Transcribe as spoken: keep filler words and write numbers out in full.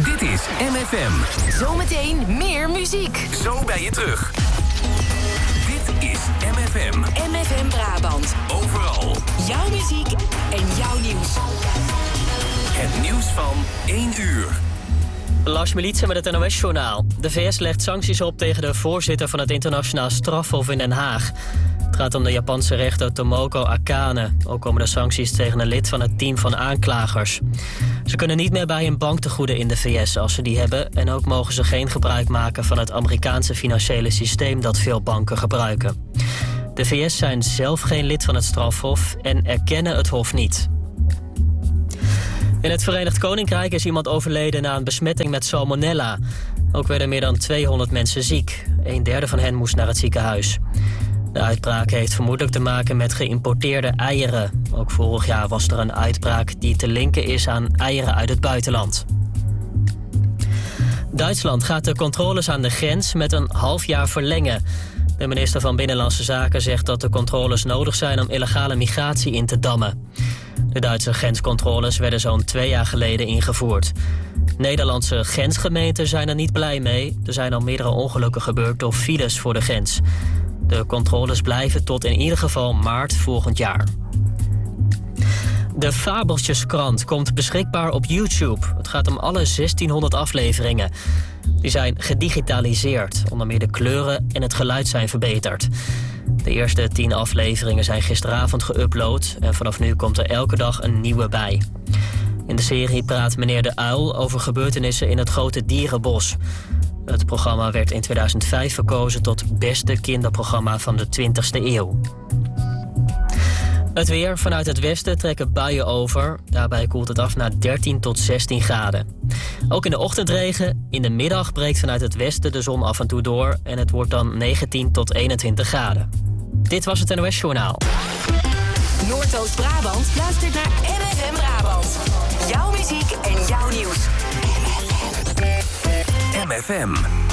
Dit is M F M. Zometeen meer muziek. Zo ben je terug. Dit is M F M. M F M Brabant. Overal. Jouw muziek en jouw nieuws. Het nieuws van één uur. Lars Militsen met het N O S-journaal. De V S legt sancties op tegen de voorzitter van het internationaal strafhof in Den Haag. Het gaat om de Japanse rechter Tomoko Akane. Ook komen er sancties tegen een lid van het team van aanklagers. Ze kunnen niet meer bij een banktegoeden in de V S als ze die hebben. En ook mogen ze geen gebruik maken van het Amerikaanse financiële systeem dat veel banken gebruiken. De V S zijn zelf geen lid van het strafhof en erkennen het hof niet. In het Verenigd Koninkrijk is iemand overleden na een besmetting met salmonella. Ook werden meer dan tweehonderd mensen ziek. Een derde van hen moest naar het ziekenhuis. De uitbraak heeft vermoedelijk te maken met geïmporteerde eieren. Ook vorig jaar was er een uitbraak die te linken is aan eieren uit het buitenland. Duitsland gaat de controles aan de grens met een half jaar verlengen. De minister van Binnenlandse Zaken zegt dat de controles nodig zijn om illegale migratie in te dammen. De Duitse grenscontroles werden zo'n twee jaar geleden ingevoerd. Nederlandse grensgemeenten zijn er niet blij mee. Er zijn al meerdere ongelukken gebeurd door files voor de grens. De controles blijven tot in ieder geval maart volgend jaar. De Fabeltjeskrant komt beschikbaar op YouTube. Het gaat om alle zestienhonderd afleveringen. Die zijn gedigitaliseerd. Onder meer de kleuren en het geluid zijn verbeterd. De eerste tien afleveringen zijn gisteravond geüpload en vanaf nu komt er elke dag een nieuwe bij. In de serie praat meneer De Uil over gebeurtenissen in het grote dierenbos. Het programma werd in tweeduizend vijf verkozen tot beste kinderprogramma van de twintigste eeuw. Het weer. Vanuit het westen trekken buien over. Daarbij koelt het af naar dertien tot zestien graden. Ook in de ochtendregen. In de middag breekt vanuit het westen de zon af en toe door. En het wordt dan negentien tot eenentwintig graden. Dit was het N O S-journaal. Noordoost-Brabant luistert naar M F M Brabant. Jouw muziek en jouw nieuws. M F M.